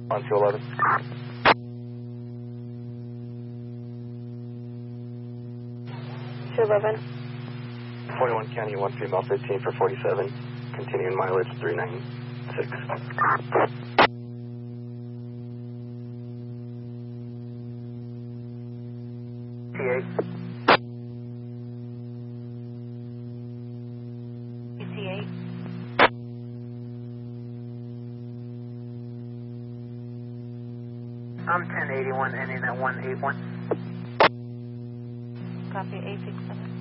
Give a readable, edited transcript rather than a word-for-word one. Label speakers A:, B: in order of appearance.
A: On 211.
B: 211.
A: 41 County, 1 female 15 for 47. Continuing mileage 396.
B: T8.
C: T8.
B: I'm 1081, ending at 181.
C: Copy 867.